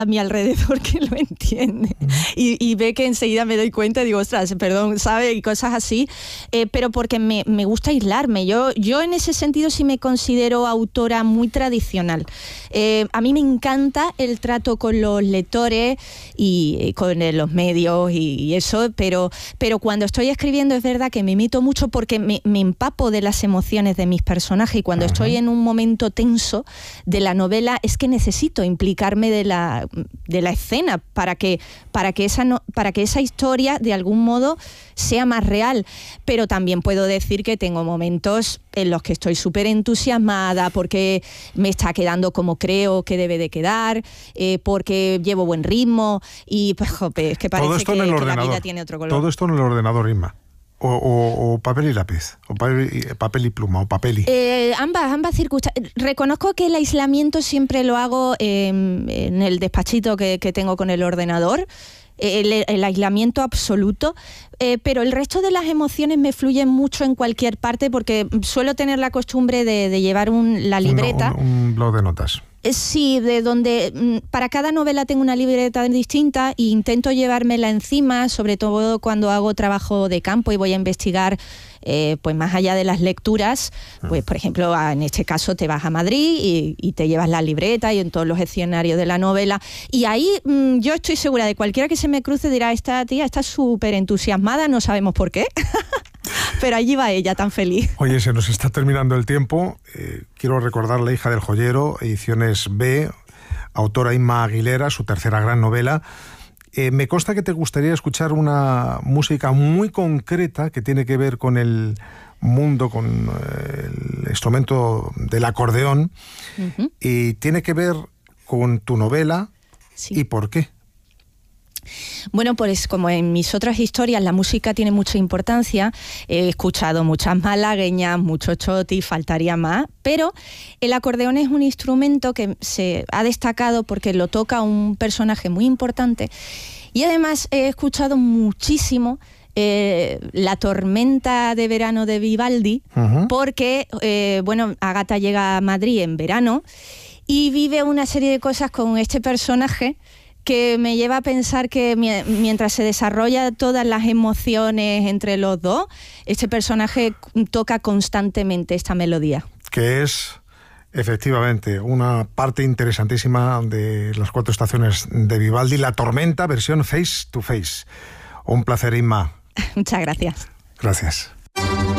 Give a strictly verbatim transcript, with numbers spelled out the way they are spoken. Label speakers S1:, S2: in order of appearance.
S1: a mi alrededor que lo entiende y, y ve que enseguida me doy cuenta y digo, ostras, perdón, ¿sabe? Y cosas así, eh, pero porque me, me gusta aislarme. Yo, yo en ese sentido sí me considero autora muy tradicional. Eh, a mí me encanta el trato con los lectores y, y con eh, los medios y, y eso, pero, pero cuando estoy escribiendo es verdad que me imito mucho porque me, me empapo de las emociones de mis personajes y cuando uh-huh. estoy en un momento tenso de la novela es que necesito implicarme de la de la escena para que para que esa no, para que esa historia de algún modo sea más real, pero también puedo decir que tengo momentos en los que estoy súper entusiasmada porque me está quedando como creo que debe de quedar, eh, porque llevo buen ritmo y pues, jope, es que parece
S2: todo esto
S1: que,
S2: en el
S1: que
S2: ordenador.
S1: La vida tiene otro color.
S2: Todo esto en el ordenador, Inma. O, o, o papel y lápiz, o papel y, papel y pluma, o papel y...
S1: Eh, ambas, ambas circunstancias. Reconozco que el aislamiento siempre lo hago eh, en el despachito que, que tengo con el ordenador, el, el aislamiento absoluto, eh, pero el resto de las emociones me fluyen mucho en cualquier parte porque suelo tener la costumbre de, de llevar un, la libreta.
S2: Un, un, un blog de notas.
S1: Sí, de donde para cada novela tengo una libreta distinta e intento llevármela encima, sobre todo cuando hago trabajo de campo y voy a investigar eh, pues más allá de las lecturas, pues por ejemplo en este caso te vas a Madrid y, y te llevas la libreta y en todos los escenarios de la novela y ahí mmm, yo estoy segura de cualquiera que se me cruce dirá, esta tía está súper entusiasmada, no sabemos por qué. Pero allí va ella, tan feliz.
S2: Oye, se nos está terminando el tiempo. Eh, quiero recordar La hija del joyero, Ediciones B, autora Inma Aguilera, su tercera gran novela. Eh, me consta que te gustaría escuchar una música muy concreta que tiene que ver con el mundo, con eh, el instrumento del acordeón, uh-huh. y tiene que ver con tu novela. Sí. ¿Y por qué?
S1: Bueno, pues como en mis otras historias la música tiene mucha importancia, he escuchado muchas malagueñas, mucho choti, faltaría más, pero el acordeón es un instrumento que se ha destacado porque lo toca un personaje muy importante y además he escuchado muchísimo Eh, La tormenta de verano de Vivaldi, uh-huh. porque eh, bueno, Ágata llega a Madrid en verano y vive una serie de cosas con este personaje que me lleva a pensar que mientras se desarrolla todas las emociones entre los dos, este personaje toca constantemente esta melodía.
S2: Que es, efectivamente, una parte interesantísima de las cuatro estaciones de Vivaldi, La tormenta, versión face to face. Un placer, Inma.
S1: Muchas gracias.
S2: Gracias.